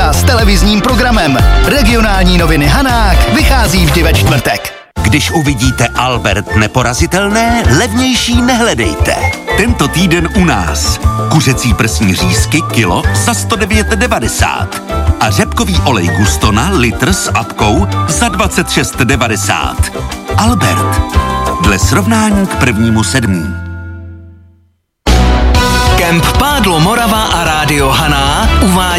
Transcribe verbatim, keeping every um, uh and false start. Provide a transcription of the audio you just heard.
Hvězda s televizním programem. Regionální noviny Hanák vychází vždy ve čtvrtek. Když uvidíte Albert neporazitelné, levnější nehledejte. Tento týden u nás. Kuřecí prsní řízky kilo za sto devět devadesát. A řepkový olej Gustona litr s apkou za dvacet šest devadesát. Albert. Dle srovnání k prvnímu sedmý. Kemp Pádlo Morava a Rádio Haná uvádí